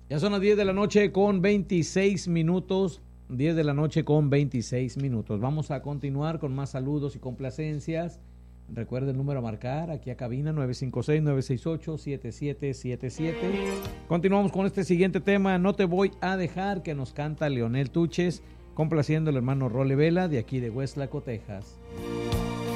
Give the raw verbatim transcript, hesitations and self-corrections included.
Ya son las diez de la noche con veintiséis minutos. diez de la noche con veintiséis minutos. Vamos a continuar con más saludos y complacencias. Recuerda el número a marcar aquí a cabina nueve cinco seis, nueve seis ocho, siete siete siete siete. Continuamos con este siguiente tema. No te voy a dejar, que nos canta Leonel Tuches, complaciendo al hermano Role Vela de aquí de Westlaco, Texas.